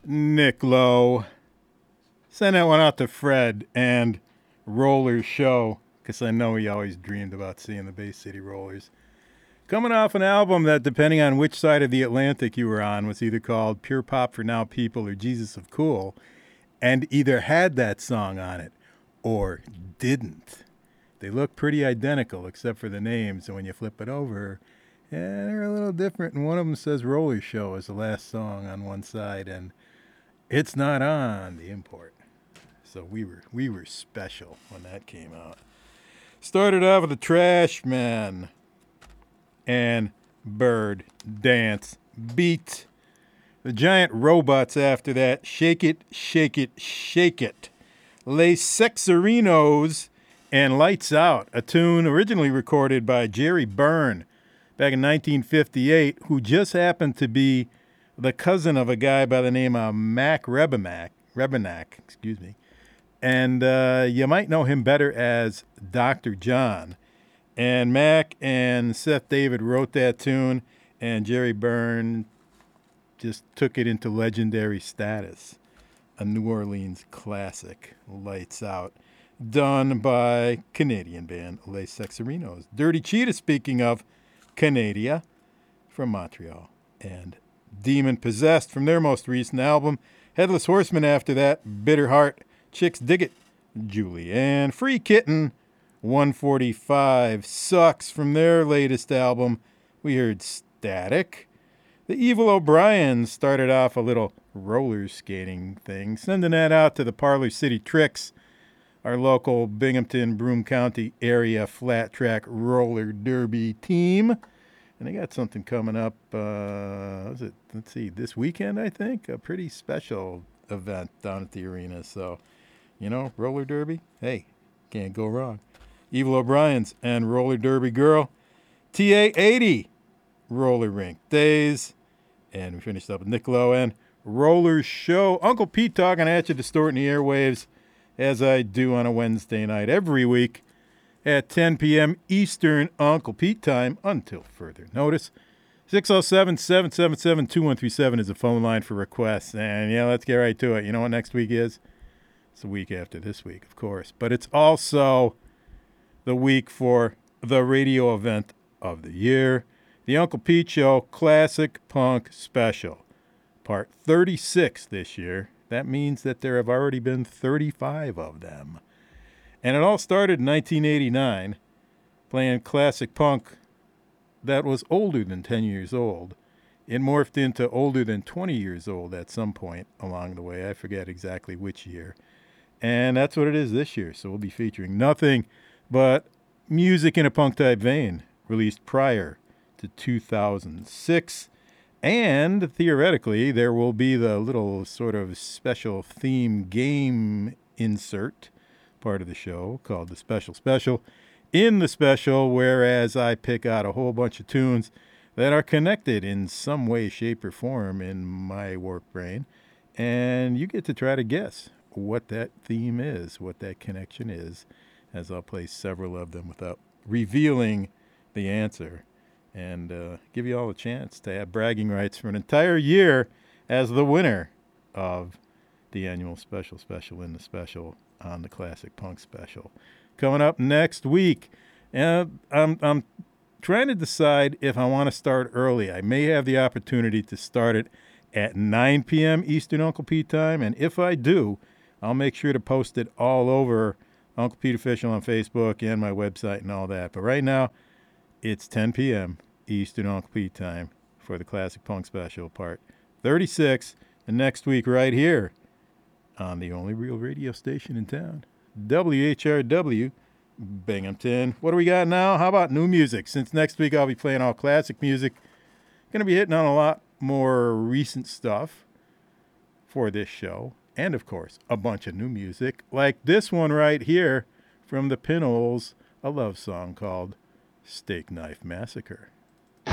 Nick Lowe. Send that one out to Fred and Rollers Show, because I know he always dreamed about seeing the Bay City Rollers. Coming off an album that, depending on which side of the Atlantic you were on, was either called Pure Pop for Now People or Jesus of Cool, and either had that song on it or didn't. They look pretty identical except for the names, and when you flip it over, they're a little different. And one of them says Roller Show as the last song on one side, and it's not on the import. So we were special when that came out. Started off with the Trash Man and Bird Dance Beat. The Giant Robots after that. Shake It, Shake It, Shake It. Les Sexerinos and Lights Out, a tune originally recorded by Jerry Byrne back in 1958, who just happened to be the cousin of a guy by the name of Mac Rebennack, and you might know him better as Dr. John. And Mac and Seth David wrote that tune, and Jerry Byrne just took it into legendary status. A New Orleans classic, Lights Out, done by Canadian band Les Sexerinos. Dirty Cheetah, speaking of Canada, from Montreal. And Demon Possessed from their most recent album. Headless Horseman after that. Bitter Heart, Chicks Dig It, Julie. And Free Kitten, 145 Sucks from their latest album. We heard Static. The Evil O'Briens started off a little roller skating thing, sending that out to the Parlor City Tricks, our local Binghamton, Broome County area flat track roller derby team. And they got something coming up, this weekend, I think? A pretty special event down at the arena. So, roller derby, hey, can't go wrong. Evil O'Briens and Roller Derby Girl. TA80, Roller Rink Days. And we finished up with Nick Lowe and Roller Show. Uncle Pete talking at you, distorting the airwaves, as I do on a Wednesday night every week at 10 p.m. Eastern Uncle Pete time until further notice. 607-777-2137 is the phone line for requests. And, let's get right to it. You know what next week is? It's the week after this week, of course. But it's also the week for the radio event of the year, the Uncle Pete Show Classic Punk Special, part 36 this year. That means that there have already been 35 of them. And it all started in 1989, playing classic punk that was older than 10 years old. It morphed into older than 20 years old at some point along the way. I forget exactly which year. And that's what it is this year. So we'll be featuring nothing but music in a punk-type vein, released prior to 2006. And theoretically, there will be the little sort of special theme game insert part of the show called the Special Special. In the special, whereas I pick out a whole bunch of tunes that are connected in some way, shape, or form in my warp brain, and you get to try to guess what that theme is, what that connection is, as I'll play several of them without revealing the answer, and give you all a chance to have bragging rights for an entire year as the winner of the annual special in the special on the Classic Punk Special. Coming up next week, and I'm trying to decide if I want to start early. I may have the opportunity to start it at 9 p.m. Eastern Uncle Pete time, and if I do, I'll make sure to post it all over Uncle Pete Official on Facebook and my website and all that. But right now, it's 10 p.m. Eastern Uncle Pete time for the Classic Punk Special, part 36, and next week right here on the only real radio station in town, WHRW, Binghamton. What do we got now? How about new music? Since next week I'll be playing all classic music, going to be hitting on a lot more recent stuff for this show, and of course a bunch of new music, like this one right here from the Pinholes, a love song called Steak Knife Massacre.